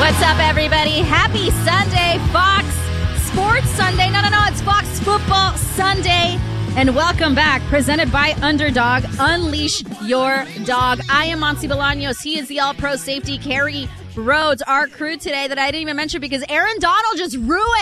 What's up, everybody? Happy Sunday, Fox Sports Sunday. No, it's Fox Football Sunday. And welcome back, presented by Underdog. Unleash your dog. I am Monty Bolaños. He is the All-Pro safety, Kerry Rhodes. Our crew today that I didn't even mention because Aaron Donald just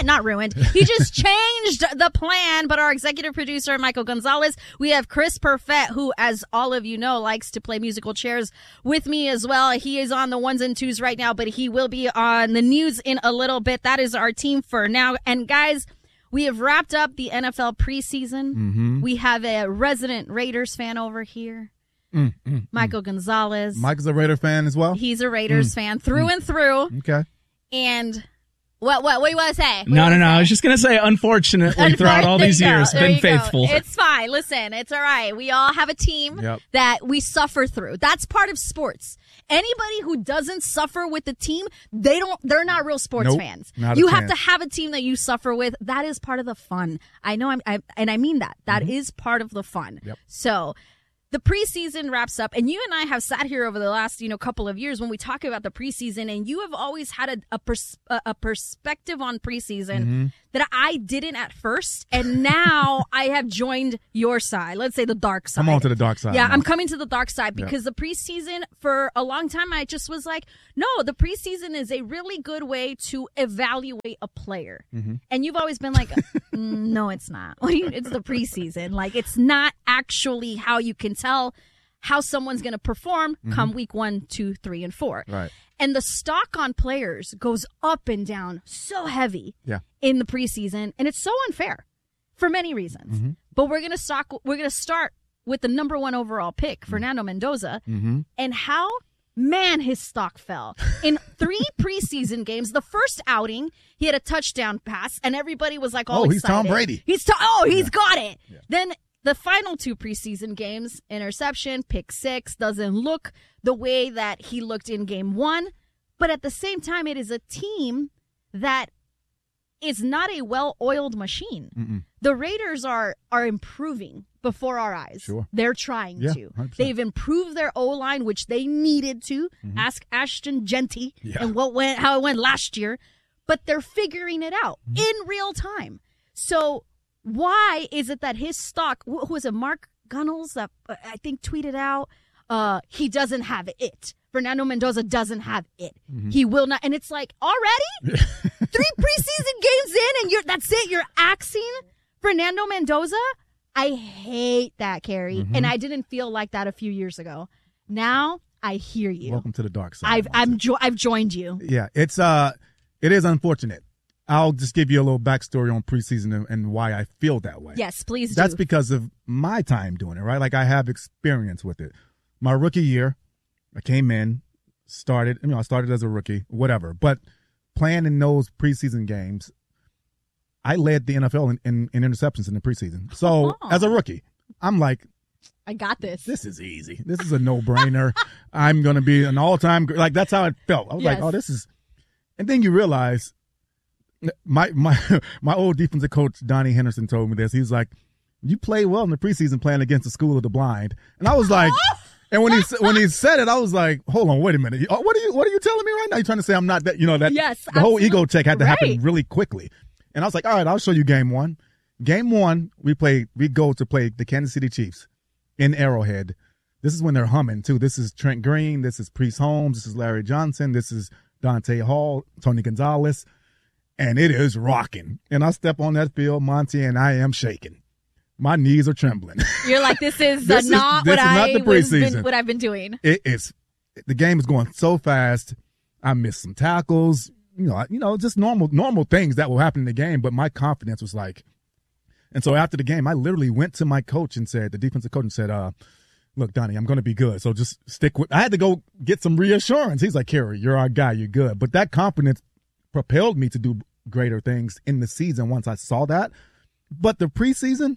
He just changed the plan. But our executive producer, Michael Gonzalez, we have Chris Perfett, who, as all of you know, likes to play musical chairs with me as well. He is on the ones and twos right now, but he will be on the news in a little bit. That is our team for now. And guys, we have wrapped up the NFL preseason. Mm-hmm. We have a resident Raiders fan over here. Michael Gonzalez. Mike's a Raider fan as well? He's a Raiders fan through and through. Okay. And what do you want to say? No. I was just going to say, unfortunately, throughout all these years, been faithful. It's fine. Listen, it's all right. We all have a team that we suffer through. That's part of sports. Anybody who doesn't suffer with the team, they're not real sports fans. You have to have a team that you suffer with. That is part of the fun. I know and I mean that. That is part of the fun. Yep. So the preseason wraps up, and you and I have sat here over the last, couple of years when we talk about the preseason, and you have always had a perspective on preseason that I didn't at first, and now I have joined your side. Let's say the dark side. Come on to the dark side. Yeah, now. I'm coming to the dark side because the preseason, for a long time, I just was like, no, the preseason is a really good way to evaluate a player. And you've always been like, no, it's not. It's the preseason. Like, it's not actually how you can tell how someone's going to perform come week 1, 2, 3, and 4. Right. And the stock on players goes up and down so heavy in the preseason, and it's so unfair for many reasons. But we're going to start with the number 1 overall pick, Fernando Mendoza, and how his stock fell in 3 preseason games. The first outing, he had a touchdown pass, and everybody was like, all excited. He's Tom Brady. He's got it. Yeah. Then the final 2 preseason games, interception, pick 6, doesn't look the way that he looked in game 1. But at the same time, it is a team that is not a well-oiled machine. The Raiders are improving before our eyes. Sure. They're trying to. 100%. They've improved their O-line, which they needed to. Ask Ashton Genty and how it went last year. But they're figuring it out in real time. So why is it that his stock, who was it, Mark Gunnels, that I think tweeted out, he doesn't have it. Fernando Mendoza doesn't have it. He will not. And it's like, already? 3 preseason games in, and that's it? You're axing Fernando Mendoza? I hate that, Kerry. And I didn't feel like that a few years ago. Now I hear you. Welcome to the dark side. I've joined you. Yeah, it is unfortunate. I'll just give you a little backstory on preseason and why I feel that way. Yes, please do. That's because of my time doing it, right? Like, I have experience with it. My rookie year, I came in, I started as a rookie, whatever. But playing in those preseason games, I led the NFL in interceptions in the preseason. So as a rookie, I'm like, I got this. This is easy. This is a no-brainer. I'm going to be an all-time. Like, that's how it felt. I was like, oh, this is. And then you realize, my old defensive coach, Donnie Henderson, told me this. He was like, you play well in the preseason playing against the School of the Blind. And I was like, and when he said it, I was like, hold on, wait a minute. What are you telling me right now? You're trying to say I'm not that, that yes, the whole ego check had to happen really quickly. And I was like, all right, I'll show you game 1. Game 1, we go to play the Kansas City Chiefs in Arrowhead. This is when they're humming too. This is Trent Green, this is Priest Holmes, this is Larry Johnson, this is Dante Hall, Tony Gonzalez, and it is rocking. And I step on that field, Monty, and I am shaking. My knees are trembling. You're like, this is not what I've been doing. It is. The game is going so fast. I missed some tackles. Just normal things that will happen in the game. But my confidence was like, and so after the game, I literally went to my coach and said, the defensive coach, and said, look, Donnie, I'm going to be good. So just stick with. I had to go get some reassurance. He's like, Kerry, you're our guy. You're good. But that confidence propelled me to do greater things in the season once I saw that. But the preseason,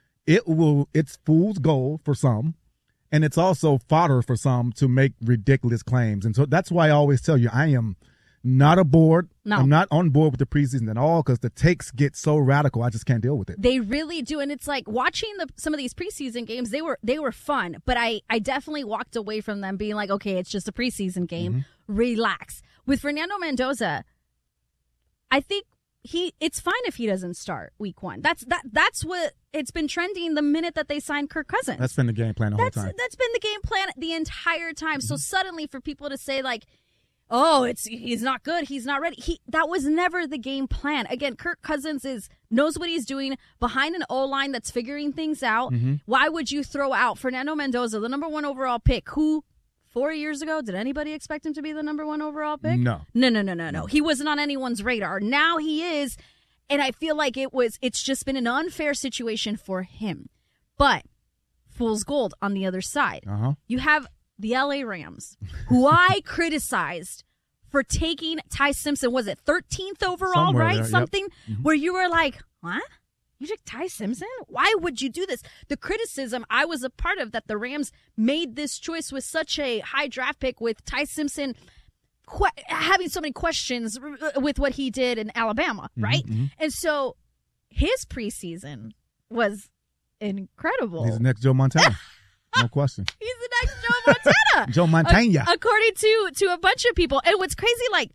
it's fool's gold for some, and it's also fodder for some to make ridiculous claims. And so that's why I always tell you, I am not aboard. No. I'm not on board with the preseason at all because the takes get so radical. I just can't deal with it. They really do. And it's like watching some of these preseason games, they were fun, but I definitely walked away from them being like, okay, it's just a preseason game. Relax. with Fernando Mendoza, I think it's fine if he doesn't start week 1. That's what it's been trending the minute that they signed Kirk Cousins. That's been the game plan the whole time. That's been the game plan the entire time. So suddenly for people to say like, oh, he's not good, he's not ready. That was never the game plan. Again, Kirk Cousins knows what he's doing behind an O-line that's figuring things out. Why would you throw out Fernando Mendoza, the number 1 overall pick, who 4 years ago, did anybody expect him to be the number 1 overall pick? No. No. He wasn't on anyone's radar. Now he is, and I feel like it's just been an unfair situation for him. But fool's gold on the other side. You have the LA Rams, who I criticized for taking Ty Simpson. Was it 13th overall, somewhere right? there, Something where you were like, what? You took Ty Simpson? Why would you do this? The criticism I was a part of, that the Rams made this choice with such a high draft pick, with Ty Simpson having so many questions with what he did in Alabama, right? And so his preseason was incredible. He's the next Joe Montana. No question. He's the next Joe Montana. Joe Montana. According to a bunch of people. And what's crazy, like,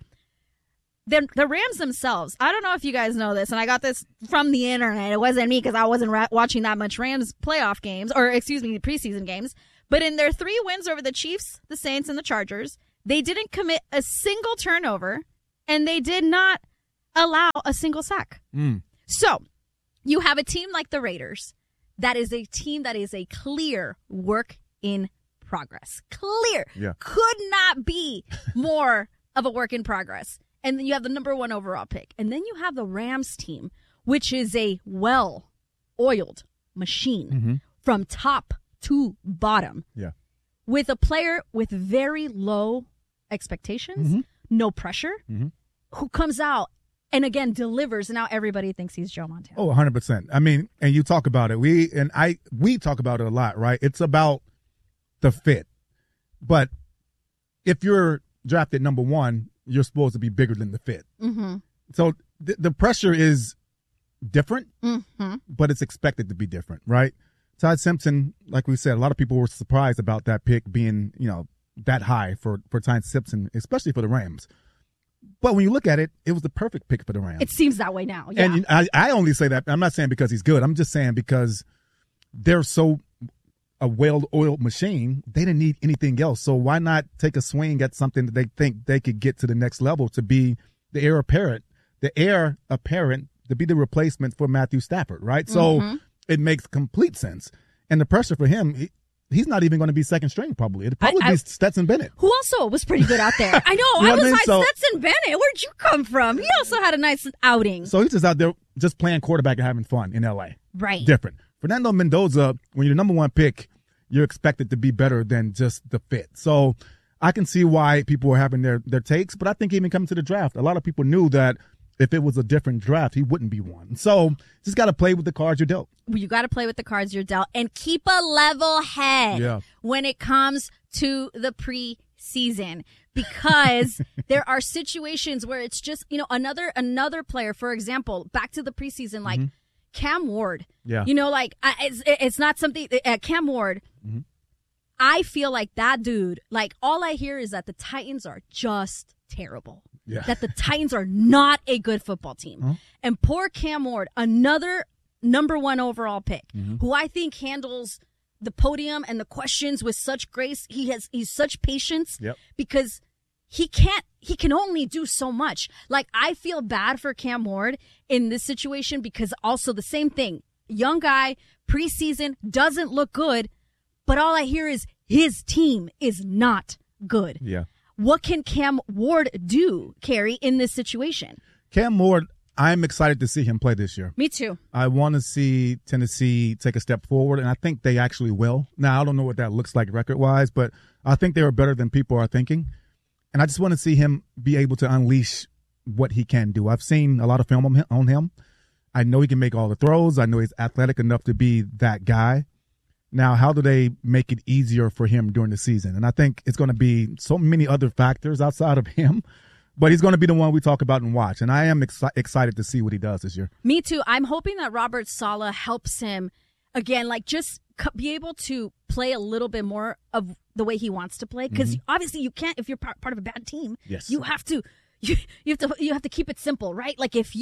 the Rams themselves, I don't know if you guys know this, and I got this from the internet. It wasn't me because I wasn't watching that much Rams playoff games, or excuse me, preseason games. But in their 3 wins over the Chiefs, the Saints, and the Chargers, they didn't commit a single turnover, and they did not allow a single sack. So you have a team like the Raiders that is a team that is a clear work in progress. Clear. Yeah. Could not be more of a work in progress. And then you have the number 1 overall pick. And then you have the Rams team, which is a well-oiled machine from top to bottom. Yeah. With a player with very low expectations, no pressure, who comes out and, again, delivers. And now everybody thinks he's Joe Montana. Oh, 100%. I mean, and you talk about it. We talk about it a lot, right? It's about the fit. But if you're drafted number 1, you're supposed to be bigger than the fit. So the pressure is different, but it's expected to be different, right? Ty Simpson, like we said, a lot of people were surprised about that pick being, that high for Ty Simpson, especially for the Rams. But when you look at it, it was the perfect pick for the Rams. It seems that way now. Yeah. And I only say that. I'm not saying because he's good. I'm just saying because they're so a well-oiled machine, they didn't need anything else. So why not take a swing at something that they think they could get to the next level, to be the heir apparent to be the replacement for Matthew Stafford, right? So it makes complete sense. And the pressure for him, he's not even going to be second string probably. It'll probably be Stetson Bennett, who also was pretty good out there. I know. I was like, Stetson Bennett, where'd you come from? He also had a nice outing. So he's just out there just playing quarterback and having fun in L.A. Right. Different. Fernando Mendoza, when you're the number 1 pick, you're expected to be better than just the fit. So I can see why people were having their takes, but I think even coming to the draft, a lot of people knew that if it was a different draft, he wouldn't be one. So just got to play with the cards you're dealt. You got to play with the cards you're dealt and keep a level head when it comes to the preseason, because there are situations where it's just, another player, for example, back to the preseason, like Cam Ward. Yeah. It's not something Cam Ward. I feel like that dude, like, all I hear is that the Titans are just terrible. Yeah. That the Titans are not a good football team. And poor Cam Ward, another number 1 overall pick, who I think handles the podium and the questions with such grace. He's such patience because he can only do so much. Like, I feel bad for Cam Ward in this situation because also the same thing. Young guy, preseason, doesn't look good, but all I hear is his team is not good. Yeah. What can Cam Ward do, Carrie, in this situation? Cam Ward, I'm excited to see him play this year. Me too. I want to see Tennessee take a step forward, and I think they actually will. Now, I don't know what that looks like record-wise, but I think they are better than people are thinking. And I just want to see him be able to unleash what he can do. I've seen a lot of film on him. I know he can make all the throws. I know he's athletic enough to be that guy. Now, how do they make it easier for him during the season? And I think it's going to be so many other factors outside of him, but he's going to be the one we talk about and watch. And I am excited to see what he does this year. Me too. I'm hoping that Robert Saleh helps him, again, like, just be able to play a little bit more of the way he wants to play? Because obviously you can't, if you're part of a bad team, you have to. You have to keep it simple, right? Like if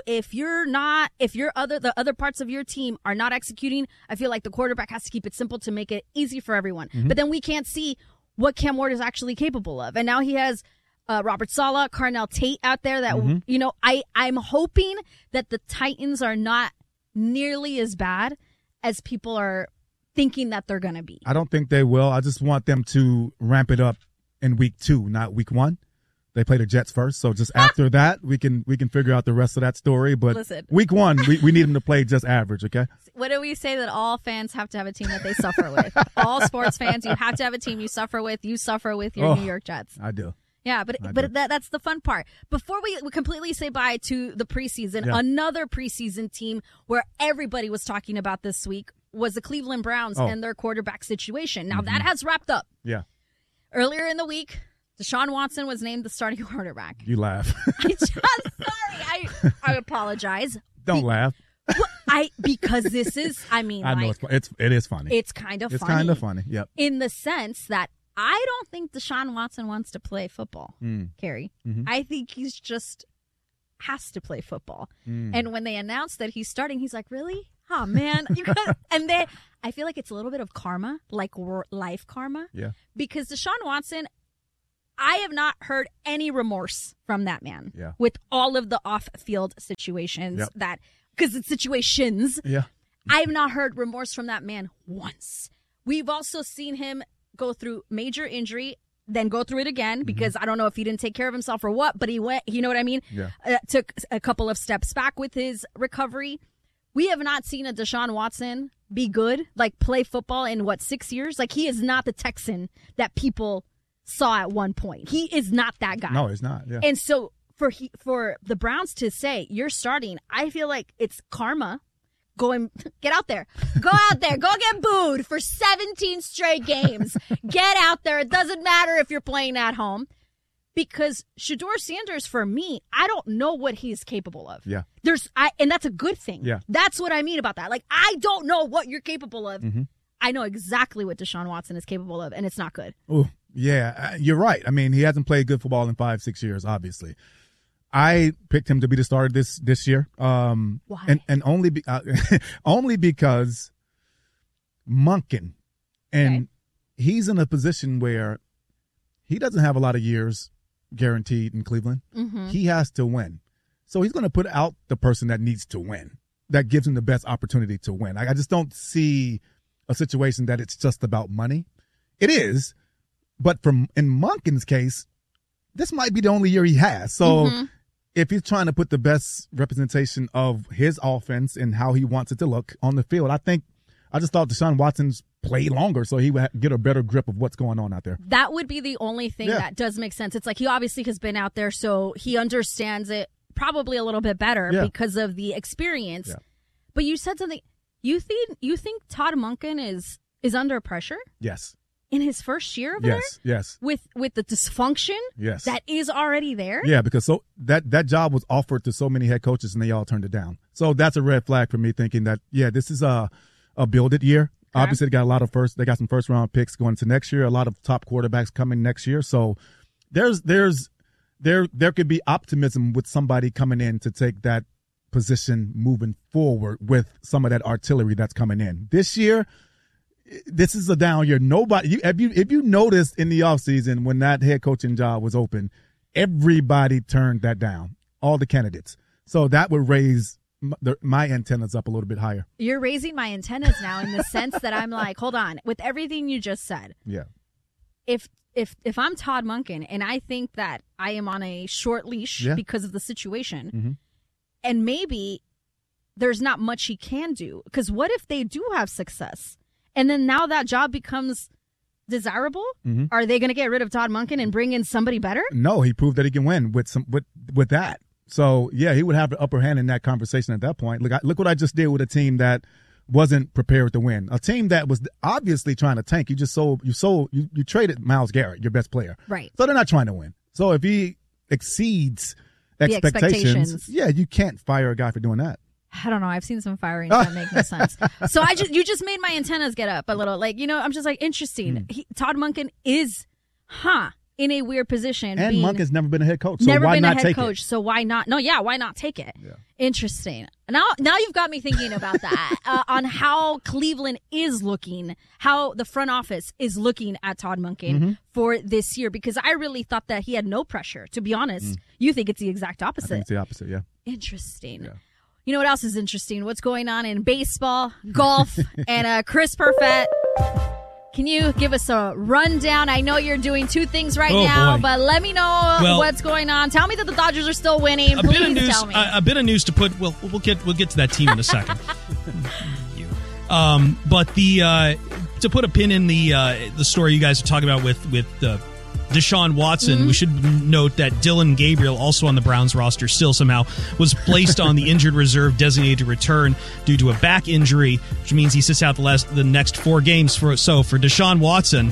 the other parts of your team are not executing, I feel like the quarterback has to keep it simple to make it easy for everyone. But then we can't see what Cam Ward is actually capable of. And now he has Robert Saleh, Carnell Tate out there that, I'm hoping that the Titans are not nearly as bad as people are thinking that they're going to be. I don't think they will. I just want them to ramp it up in week 2, not week 1. They play the Jets first, so just after that, we can figure out the rest of that story. But listen, week 1, we need them to play just average, okay? What do we say that all fans have to have a team that they suffer with? All sports fans, you have to have a team you suffer with. You suffer with your New York Jets. I do. Yeah, but that's the fun part. Before we completely say bye to the preseason, another preseason team where everybody was talking about this week was the Cleveland Browns and their quarterback situation. Now, that has wrapped up. Yeah. Earlier in the week, Deshaun Watson was named the starting quarterback. You laugh. Sorry. I apologize. Don't laugh. Because this is, I know it is funny. It's kind of funny. It's kind of funny, yep. In the sense that I don't think Deshaun Watson wants to play football, Carrie. I think he's just has to play football. And when they announced that he's starting, he's like, really? Oh, man. And then I feel like it's a little bit of karma, like life karma. Yeah. Because Deshaun Watson, I have not heard any remorse from that man with all of the off-field situations because it's situations. Yeah. I have not heard remorse from that man once. We've also seen him go through major injury, then go through it again because I don't know if he didn't take care of himself or what, but he went, you know what I mean? Yeah. Took a couple of steps back with his recovery. We have not seen a Deshaun Watson be good, like play football in 6 years? Like he is not the Texan that people saw at one point. He is not that guy. No, he's not. Yeah. And so for the Browns to say you're starting, I feel like it's karma. Get out there. Go out there. Go get booed for 17 straight games. Get out there. It doesn't matter if you're playing at home. Because Shedeur Sanders, for me, I don't know what he's capable of. Yeah. And that's a good thing. Yeah. That's what I mean about that. Like, I don't know what you're capable of. I know exactly what Deshaun Watson is capable of, and it's not good. Oh, yeah. You're right. I mean, he hasn't played good football in 5-6 years, obviously. I picked him to be the starter this year. Why? And only only because Monken, and he's in a position where he doesn't have a lot of years guaranteed in Cleveland. He has to win. So he's going to put out the person that needs to win, that gives him the best opportunity to win. I just don't see a situation that it's just about money. It is, but in Monken's case, this might be the only year he has. So if he's trying to put the best representation of his offense and how he wants it to look on the field, I just thought Deshaun Watson's played longer so he would get a better grip of what's going on out there. That would be the only thing that does make sense. It's like he obviously has been out there, so he understands it probably a little bit better because of the experience. Yeah. But you said something. You think Todd Monken is under pressure? Yes. In his first year over there? Yes. With the dysfunction that is already there? Yeah, because so that job was offered to so many head coaches and they all turned it down. So that's a red flag for me thinking that, this is a build it year. Okay. Obviously, they got some first round picks going into next year, a lot of top quarterbacks coming next year. So there could be optimism with somebody coming in to take that position moving forward with some of that artillery that's coming in. This year, this is a down year. If you noticed in the offseason when that head coaching job was open, everybody turned that down, all the candidates. So that would raise my antennas up a little bit higher. You're raising my antennas now in the sense that I'm like, hold on, with everything you just said. Yeah. If I'm Todd Monken and I think that I am on a short leash because of the situation, and maybe there's not much he can do, because what if they do have success? And then now that job becomes desirable? Are they going to get rid of Todd Monken and bring in somebody better? No, he proved that he can win with that. So, he would have the upper hand in that conversation at that point. Look what I just did with a team that wasn't prepared to win. A team that was obviously trying to tank. You traded Myles Garrett, your best player. Right. So they're not trying to win. So if he exceeds expectations, you can't fire a guy for doing that. I don't know. I've seen some firings that make no sense. So you just made my antennas get up a little. Like, I'm just like, interesting. Todd Monken is, in a weird position. And Monken's never been a head coach. So never why been not a head take coach. it? So why not? No, yeah, why not take it? Yeah. Interesting. Now you've got me thinking about that, on how Cleveland is looking, how the front office is looking at Todd Monken for this year, because I really thought that he had no pressure, to be honest. You think it's the exact opposite. I think it's the opposite, yeah. Interesting. Yeah. You know what else is interesting? What's going on in baseball, golf, and Chris Perfett. Can you give us a rundown? I know you're doing two things right now, but let me know what's going on. Tell me that the Dodgers are still winning. Please tell me. A bit of news to put. We'll get to that team in a second. But to put a pin in the story you guys are talking about with Deshaun Watson, we should note that Dylan Gabriel, also on the Browns roster, still somehow was placed on the injured reserve designated to return due to a back injury, which means he sits out the next 4 games. For Deshaun Watson,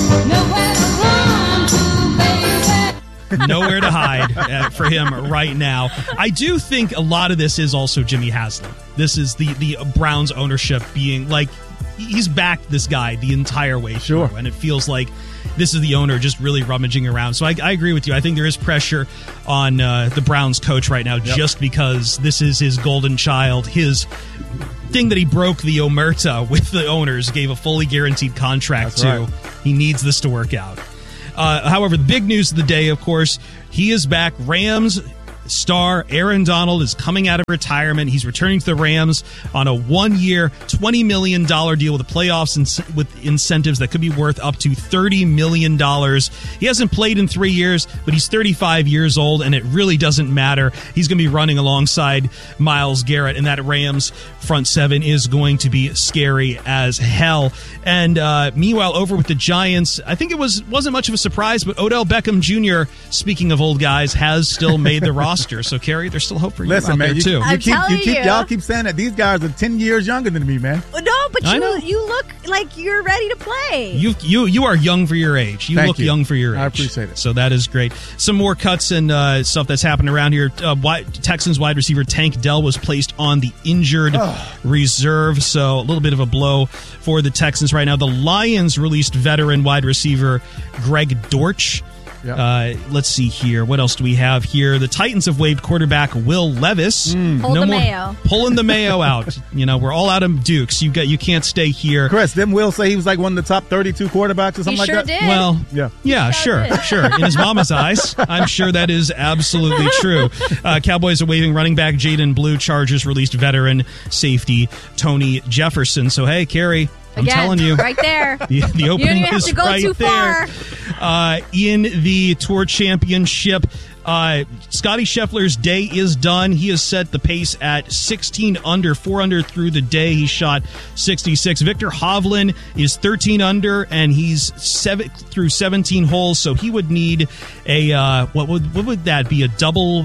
nowhere to hide for him right now. I do think a lot of this is also Jimmy Haslam. This is the Browns ownership being like, he's backed this guy the entire way through, and it feels like this is the owner just really rummaging around. So I agree with you. I think there is pressure on the Browns coach right now, just because this is his golden child, his thing that he broke the omerta with the owners, gave a fully guaranteed contract to. Right. He needs this to work out. However, the big news of the day, of course, he is back. Rams star Aaron Donald is coming out of retirement. He's returning to the Rams on a 1-year, $20 million deal with the playoffs with incentives that could be worth up to $30 million. He hasn't played in 3 years, but he's 35 years old, and it really doesn't matter. He's going to be running alongside Myles Garrett, and that Rams front seven is going to be scary as hell. And meanwhile, over with the Giants, I think it wasn't much of a surprise, but Odell Beckham Jr., speaking of old guys, has still made the roster. So, Carrie, there's still hope for you out there, too. Y'all keep saying that these guys are 10 years younger than me, man. No, but you look like you're ready to play. You are young for your age. You look young for your age. I appreciate it. So that is great. Some more cuts and stuff that's happened around here. Texans wide receiver Tank Dell was placed on the injured reserve. So a little bit of a blow for the Texans right now. The Lions released veteran wide receiver Greg Dortch. Yep. Let's see here. What else do we have here? The Titans have waived quarterback Will Levis. Pulling the Mayo out. We're all out of Dukes. You can't stay here. Chris, didn't Will say he was like one of the top 32 quarterbacks or something like that? Did. Well, yeah, sure. In his mama's eyes, I'm sure that is absolutely true. Cowboys are waiving running back Jaden Blue. Chargers released veteran safety Tony Jefferson. So hey, Carrie, I'm telling you, right there. The opening is right too there. In the Tour Championship, Scotty Scheffler's day is done. He has set the pace at 16 under, 4 under through the day. He shot 66. Victor Hovland is 13 under, and he's 7 through 17 holes. So he would need a what would that be? A double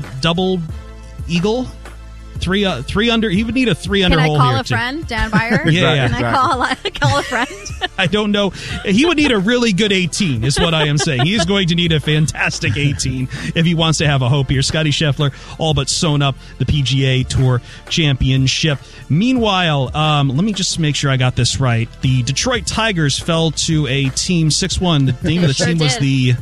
eagle. 3 under. He would need a 3 under hole here. Can I call a friend, Dan Byer? Yeah. Can I call a friend? I don't know. He would need a really good 18 is what I am saying. He's going to need a fantastic 18 if he wants to have a hope here. Scotty Scheffler all but sewn up the PGA Tour Championship. Meanwhile, let me just make sure I got this right. The Detroit Tigers fell to a team 6-1. The name of the team was the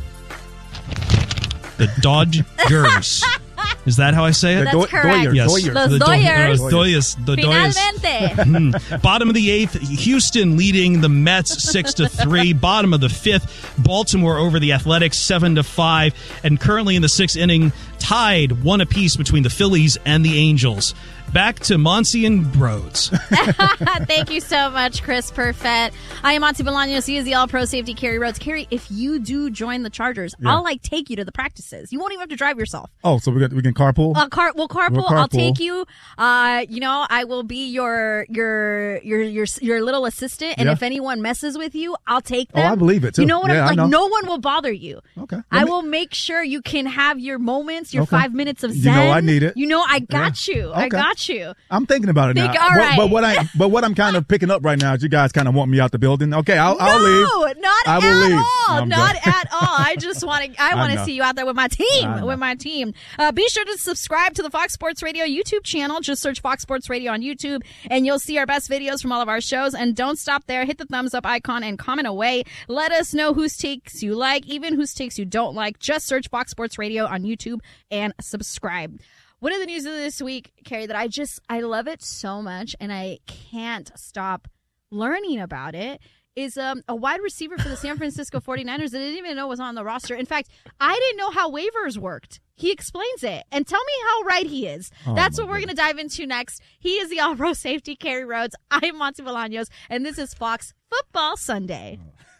Dodgers. Is that how I say it? That's correct. Yes. Los Doyers. Finalmente. Bottom of the 8th, Houston leading the Mets 6-3. Bottom of the 5th, Baltimore over the Athletics 7-5. And currently in the 6th inning, tied 1 apiece between the Phillies and the Angels. Back to Monty and Rhodes. Thank you so much, Chris Perfett. I am Monty Bolaños. He is the All-Pro safety, Carrie Rhodes. Carrie, if you do join the Chargers, I'll take you to the practices. You won't even have to drive yourself. Oh, so we can carpool? We'll carpool. I'll take you. I will be your little assistant, and if anyone messes with you, I'll take them. Oh, I believe it too. You know what? No one will bother you. Okay. I will make sure you can have your moments minutes, your 5 minutes of zen. You know I need it. You know I got you. Okay. I got you. I'm thinking about it now. All right. But what I'm kind of picking up right now is you guys kind of want me out the building. Okay, I'll leave. No, not I at will leave. all. No, Not at all. I just want to know. see you out there with my team. Be sure to subscribe to the Fox Sports Radio YouTube channel. Just search Fox Sports Radio on YouTube, and you'll see our best videos from all of our shows. And don't stop there. Hit the thumbs up icon and comment away. Let us know whose takes you like, even whose takes you don't like. Just search Fox Sports Radio on YouTube and subscribe. One of the news of this week, Carrie, that I love it so much, and I can't stop learning about it, is a wide receiver for the San Francisco 49ers that I didn't even know was on the roster. In fact, I didn't know how waivers worked. He explains it. And tell me how right he is. That's what we're going to dive into next. He is the All-Pro safety, Kerry Rhodes. I am Monty Bolaños, and this is Fox Football Sunday.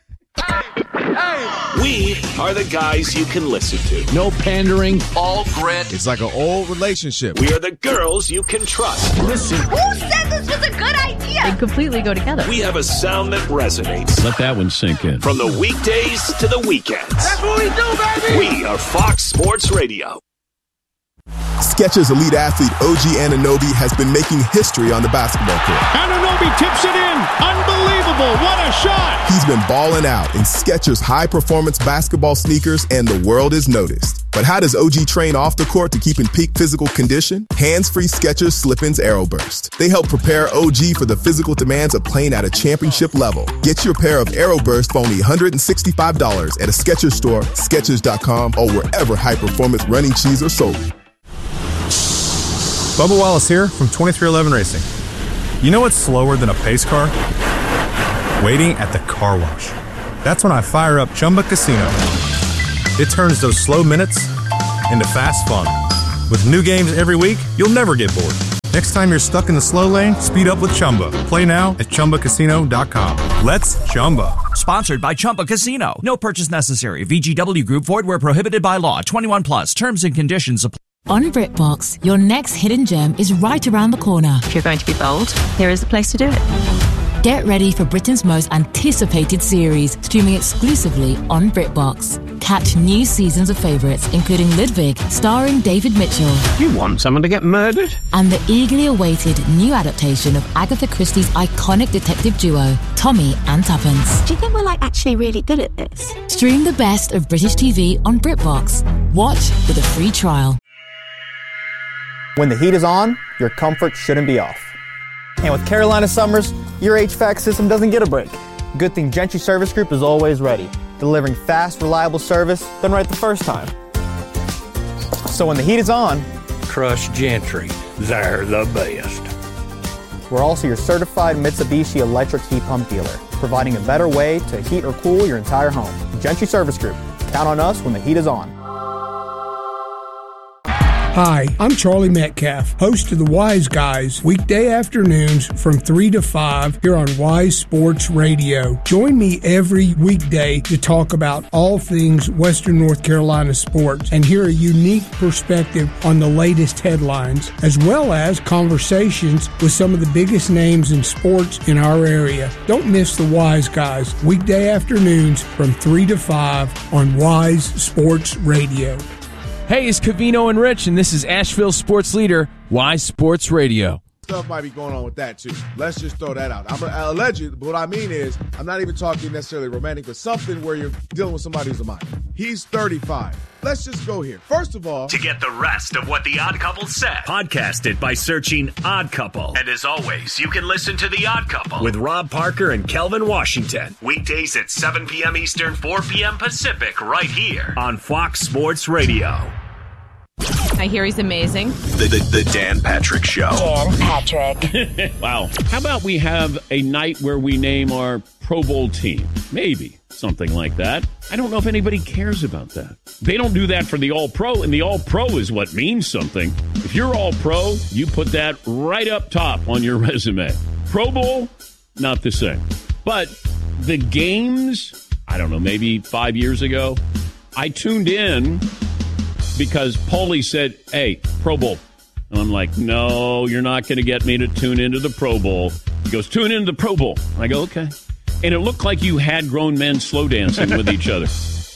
We are the guys you can listen to. No pandering. All grit. It's like an old relationship. We are the girls you can trust. Listen. Who said this was a good idea? They completely go together. We have a sound that resonates. Let that one sink in. From the weekdays to the weekends. That's what we do, baby. We are Fox Sports Radio. Skechers elite athlete OG Anunoby has been making history on the basketball court. Anunoby tips it in. Unbelievable. What a shot. He's been balling out in Skechers high-performance basketball sneakers, and the world has noticed. But how does OG train off the court to keep in peak physical condition? Hands-free Skechers Slip-ins Aeroburst. They help prepare OG for the physical demands of playing at a championship level. Get your pair of Aeroburst for only $165 at a Skechers store, Skechers.com, or wherever high-performance running shoes are sold. Bubba Wallace here from 2311 Racing. You know what's slower than a pace car? Waiting at the car wash. That's when I fire up Chumba Casino. It turns those slow minutes into fast fun. With new games every week, you'll never get bored. Next time you're stuck in the slow lane, speed up with Chumba. Play now at ChumbaCasino.com. Let's Chumba. Sponsored by Chumba Casino. No purchase necessary. VGW Group. Void where prohibited by law. 21 plus. Terms and conditions apply. On BritBox, your next hidden gem is right around the corner. If you're going to be bold, here is the place to do it. Get ready for Britain's most anticipated series, streaming exclusively on BritBox. Catch new seasons of favourites, including Ludwig, starring David Mitchell. You want someone to get murdered? And the eagerly awaited new adaptation of Agatha Christie's iconic detective duo, Tommy and Tuppence. Do you think we're actually really good at this? Stream the best of British TV on BritBox. Watch with a free trial. When the heat is on, your comfort shouldn't be off. And with Carolina summers, your HVAC system doesn't get a break. Good thing Gentry Service Group is always ready, delivering fast, reliable service done right the first time. So when the heat is on, Trust Gentry. They're the best. We're also your certified Mitsubishi electric heat pump dealer, providing a better way to heat or cool your entire home. Gentry Service Group. Count on us when the heat is on. Hi, I'm Charlie Metcalf, host of the Wise Guys, weekday afternoons from 3 to 5 here on Wise Sports Radio. Join me every weekday to talk about all things Western North Carolina sports and hear a unique perspective on the latest headlines, as well as conversations with some of the biggest names in sports in our area. Don't miss the Wise Guys, weekday afternoons from 3 to 5 on Wise Sports Radio. Hey, it's Covino and Rich, and this is Asheville sports leader, Wise Sports Radio. Stuff might be going on with that, too. Let's just throw that out. I'm alleged, but what I mean is, I'm not even talking necessarily romantic, but something where you're dealing with somebody who's a minor. He's 35. Let's just go here. First of all, to get the rest of what The Odd Couple said, podcast it by searching Odd Couple. And as always, you can listen to The Odd Couple with Rob Parker and Kelvin Washington. Weekdays at 7 p.m. Eastern, 4 p.m. Pacific, right here on Fox Sports Radio. I hear he's amazing. The Dan Patrick Show. Dan Patrick. Wow. How about we have a night where we name our Pro Bowl team? Maybe. Something like that. I don't know if anybody cares about that. They don't do that for the All-Pro, and the All-Pro is what means something. If you're All-Pro, you put that right up top on your resume. Pro Bowl, not the same. But the games, I don't know, maybe 5 years ago, I tuned in because Paulie said, hey, Pro Bowl. And I'm like, no, you're not going to get me to tune into the Pro Bowl. He goes, tune into the Pro Bowl. And I go, okay. And it looked like you had grown men slow dancing with each other.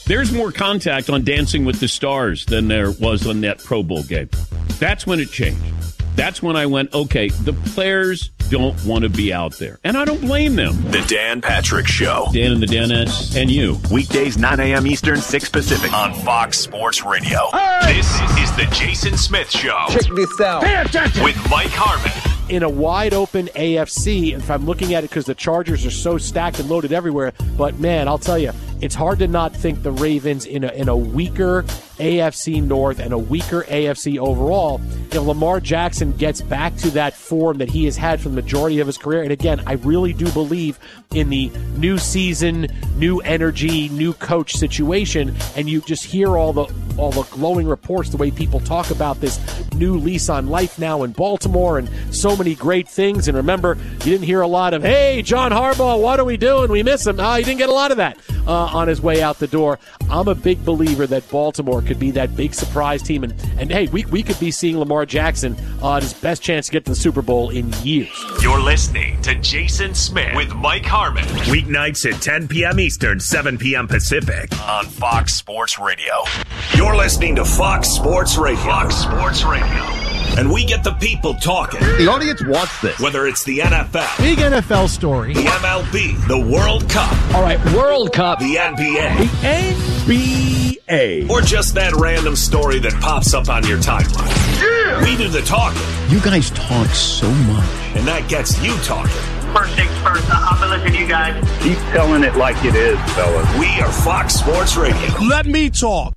There's more contact on Dancing with the Stars than there was on that Pro Bowl game. That's when it changed. That's when I went, okay, the players don't want to be out there. And I don't blame them. The Dan Patrick Show. Dan and the Danettes and you. Weekdays, 9 a.m. Eastern, 6 Pacific. On Fox Sports Radio. Hey! This is the Jason Smith Show. Check this out. Pay attention. With Mike Harmon. In a wide-open AFC, if I'm looking at it because the Chargers are so stacked and loaded everywhere, but, man, I'll tell you, it's hard to not think the Ravens in a weaker AFC North and a weaker AFC overall. You know, Lamar Jackson gets back to that form that he has had for the majority of his career. And again, I really do believe in the new season, new energy, new coach situation. And you just hear all the glowing reports, the way people talk about this new lease on life now in Baltimore and so many great things. And remember, you didn't hear a lot of, hey, John Harbaugh, what are we doing? We miss him. You didn't get a lot of that on his way out the door. I'm a big believer that Baltimore could be that big surprise team. And hey, we could be seeing Lamar Jackson on his best chance to get to the Super Bowl in years. You're listening to Jason Smith with Mike Harmon. Weeknights at 10 p.m. Eastern, 7 p.m. Pacific on Fox Sports Radio. You're listening to Fox Sports Radio. Fox Sports Radio. And we get the people talking. The audience wants this. Whether it's the NFL. Big NFL story. The MLB. The World Cup. All right, World Cup. The NBA. The NBA. Or just that random story that pops up on your timeline. Yeah. We do the talking. You guys talk so much. And that gets you talking. First things first, I've been listening to you guys. Keep telling it like it is, fellas. We are Fox Sports Radio. Let me talk.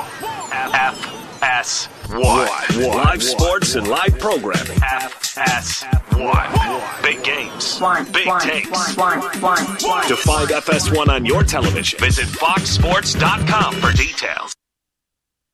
FS1. Live sports and live programming. FS1. Big games. Big takes. To find FS1 on your television, visit foxsports.com for details.